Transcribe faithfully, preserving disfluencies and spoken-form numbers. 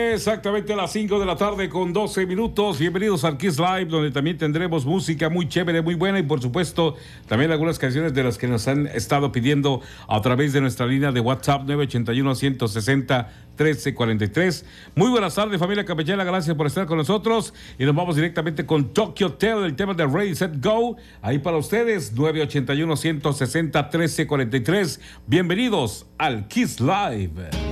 Exactamente a las cinco de la tarde con doce minutos. Bienvenidos al Kiss Live, donde también tendremos música muy chévere, muy buena y por supuesto también algunas canciones de las que nos han estado pidiendo a través de nuestra línea de WhatsApp nueve ocho uno, uno seis cero, uno tres cuatro tres. Muy buenas tardes, familia Campechana, gracias por estar con nosotros y nos vamos directamente con Tokyo Hotel, el tema de Ready, Set, Go. Ahí para ustedes, nueve ocho uno, uno seis cero, uno tres cuatro tres. Bienvenidos al Kiss Live.